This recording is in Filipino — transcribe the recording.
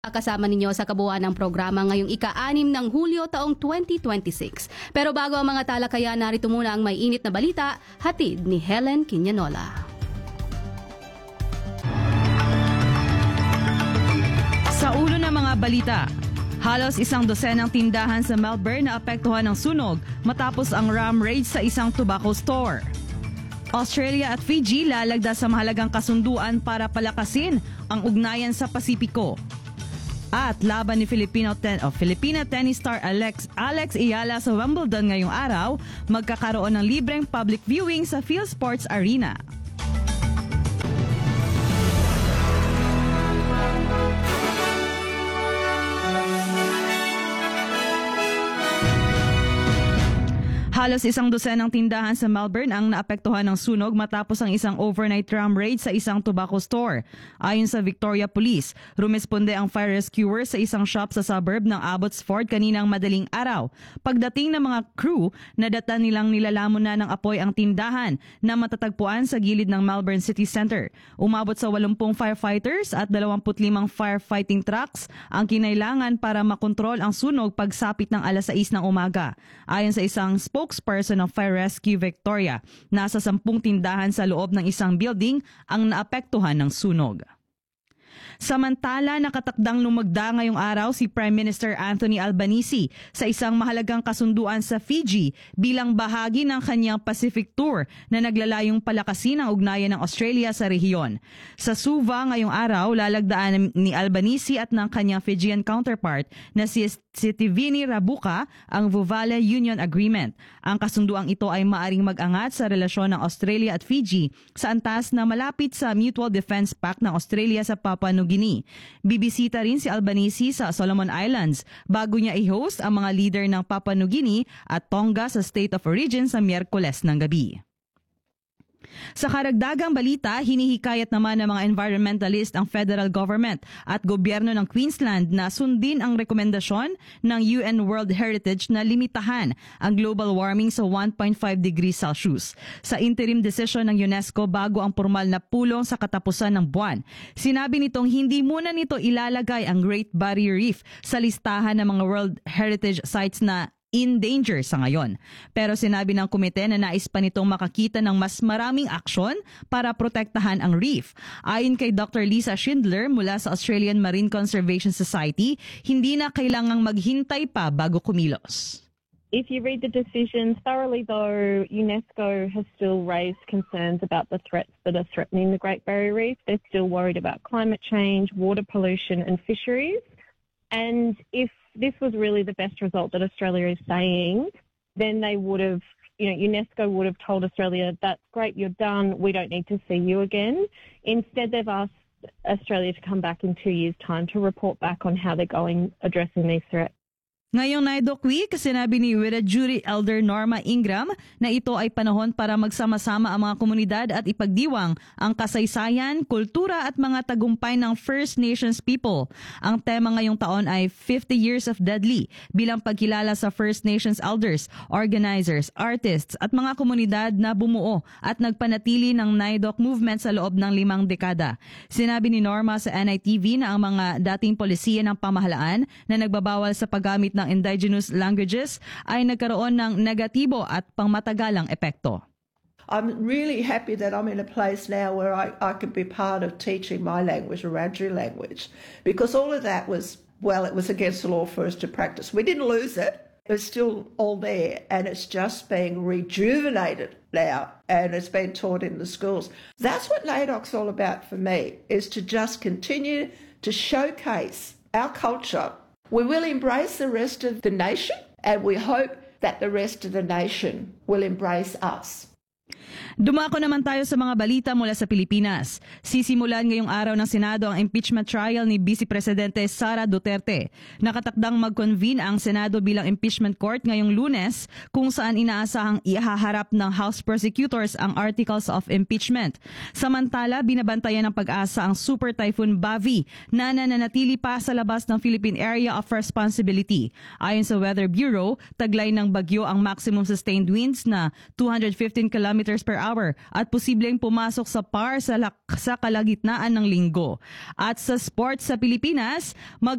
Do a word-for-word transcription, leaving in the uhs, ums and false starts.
Kasama ninyo sa kabuuan ng programa ngayong ika-anim ng Hulyo taong twenty twenty-six. Pero bago ang mga talakayan, narito muna ang may init na balita, hatid ni Helen Quinanola. Sa ulo ng mga balita, halos isang dosenang tindahan sa Melbourne na apektuhan ng sunog matapos ang ram raid sa isang tobacco store. Australia at Fiji lalagda sa mahalagang kasunduan para palakasin ang ugnayan sa Pasipiko. At laban ni Filipino ten, oh, Filipina tennis star Alex, Alex Ayala sa Wimbledon ngayong araw, magkakaroon ng libreng public viewing sa PhilSports Arena. Halos isang dosenang tindahan sa Melbourne ang naapektuhan ng sunog matapos ang isang overnight ram raid sa isang tobacco store. Ayon sa Victoria Police, rumesponde ang fire rescuer sa isang shop sa suburb ng Abbotsford kaninang madaling araw. Pagdating ng mga crew, nadata nilang nilalamon na ng apoy ang tindahan na matatagpuan sa gilid ng Melbourne City Centre. Umabot sa eighty firefighters at twenty-five firefighting trucks ang kinailangan para makontrol ang sunog pagsapit ng alas sais ng umaga. Ayon sa isang spokesperson ng Fire Rescue Victoria, nasa sampung tindahan sa loob ng isang building ang naapektuhan ng sunog. Samantala, nakatakdang lumagda ngayong araw si Prime Minister Anthony Albanese sa isang mahalagang kasunduan sa Fiji bilang bahagi ng kanyang Pacific Tour na naglalayong palakasin ang ugnayan ng Australia sa rehiyon. Sa Suva ngayong araw, lalagdaan ni Albanese at ng kanyang Fijian counterpart na si Sitiveni Rabuka ang Vuvale Union Agreement. Ang kasunduang ito ay maaring mag-angat sa relasyon ng Australia at Fiji sa antas na malapit sa Mutual Defence Pact ng Australia sa Papua New Guinea. Bibisita rin si Albanese sa Solomon Islands bago niya i-host ang mga leader ng Papua New Guinea at Tonga sa State of Origin sa Miyerkules ng gabi. Sa karagdagang balita, hinihikayat naman ng mga environmentalist ang federal government at gobyerno ng Queensland na sundin ang rekomendasyon ng U N World Heritage na limitahan ang global warming sa one point five degrees Celsius. Sa interim decision ng UNESCO bago ang formal na pulong sa katapusan ng buwan, sinabi nitong hindi muna nito ilalagay ang Great Barrier Reef sa listahan ng mga World Heritage Sites na in danger sa ngayon. Pero sinabi ng komite na nais pa nitong makakita ng mas maraming aksyon para protektahan ang reef. Ayon kay Doctor Lisa Schindler mula sa Australian Marine Conservation Society, hindi na kailangang maghintay pa bago kumilos. If you read the decision thoroughly, though, UNESCO has still raised concerns about the threats that are threatening the Great Barrier Reef. They're still worried about climate change, water pollution and fisheries. And if this was really the best result that Australia is saying, then they would have, you know, UNESCO would have told Australia, that's great, you're done, we don't need to see you again. Instead, they've asked Australia to come back in two years' time to report back on how they're going addressing these threats. Ngayong Naidok Week, sinabi ni Wiradjuri Elder Norma Ingram na ito ay panahon para magsama-sama ang mga komunidad at ipagdiwang ang kasaysayan, kultura at mga tagumpay ng First Nations people. Ang tema ngayong taon ay fifty years of Dudley bilang pagkilala sa First Nations elders, organizers, artists at mga komunidad na bumuo at nagpanatili ng Naidok movement sa loob ng limang dekada. Sinabi ni Norma sa N I T V na ang mga dating polisiya ng pamahalaan na nagbabawal sa paggamit ng ng indigenous languages ay nagkaroon ng negatibo at pangmatagalang epekto. I'm really happy that I'm in a place now where I, I could be part of teaching my language, Wiradjuri language, because all of that was, well, it was against the law for us to practice. We didn't lose it. It's still all there, and it's just being rejuvenated now, and it's been taught in the schools. That's what NAIDOC's all about for me, is to just continue to showcase our culture. We will embrace the rest of the nation, and we hope that the rest of the nation will embrace us. Dumako naman tayo sa mga balita mula sa Pilipinas. Sisimulan ngayong araw ng Senado ang impeachment trial ni Vice Presidente Sara Duterte. Nakatakdang mag-convene ang Senado bilang impeachment court ngayong Lunes kung saan inaasahang ihaharap ng House prosecutors ang articles of impeachment. Samantala, binabantayan ng pag-asa ang Super Typhoon Bavi na nananatili pa sa labas ng Philippine Area of Responsibility. Ayon sa Weather Bureau, taglay ng bagyo ang maximum sustained winds na two hundred fifteen kilometers per hour at posibleng pumasok sa par sa, sa kalagitnaan ng linggo. At sa sports sa Pilipinas, mag